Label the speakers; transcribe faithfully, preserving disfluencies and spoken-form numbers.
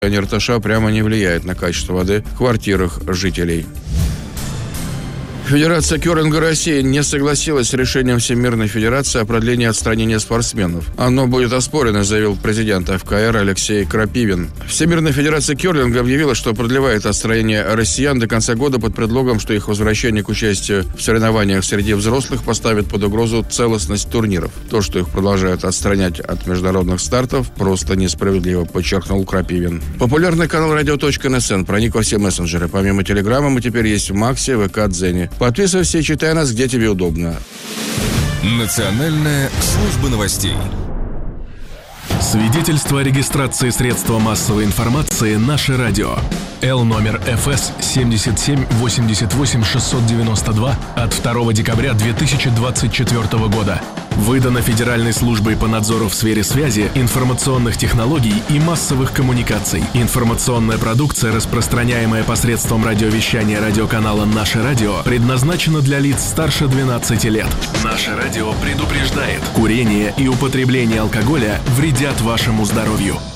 Speaker 1: НРТШ прямо не влияет на качество воды в квартирах жителей. Федерация кёрлинга России не согласилась с решением Всемирной Федерации о продлении отстранения спортсменов. Оно будет оспорено, заявил президент ФКР Алексей Крапивин. Всемирная Федерация кёрлинга объявила, что продлевает отстранение россиян до конца года под предлогом, что их возвращение к участию в соревнованиях среди взрослых поставит под угрозу целостность турниров. То, что их продолжают отстранять от международных стартов, просто несправедливо, подчеркнул Крапивин. Популярный канал радио точка эн эс эн проник во все мессенджеры. Помимо Телеграма мы теперь есть в Максе, ВК, Дзене. Подписывайся и читай нас, где тебе удобно.
Speaker 2: Национальная служба новостей.
Speaker 3: Свидетельство о регистрации средства массовой информации «Наше радио». Л номер эф эс семь семь восемь восемь шесть девять два от второго декабря две тысячи двадцать четвёртого года. Выдано Федеральной службой по надзору в сфере связи, информационных технологий и массовых коммуникаций. Информационная продукция, распространяемая посредством радиовещания радиоканала «Наше радио», предназначена для лиц старше двенадцати лет. «Наше радио» предупреждает: курение и употребление алкоголя вредят вашему здоровью.